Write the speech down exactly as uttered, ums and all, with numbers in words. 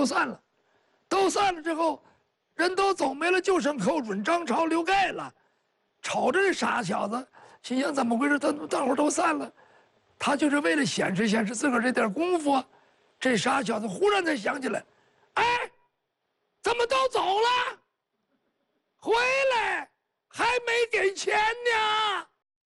都散了，都散了之后，人都走没了，就剩寇准、张超、刘盖了。瞅着这傻小子，心想怎么回事？他大伙都散了，他就是为了显示显示自个儿这点功夫啊。这傻小子忽然才想起来，哎，怎么都走了？回来还没给钱呢？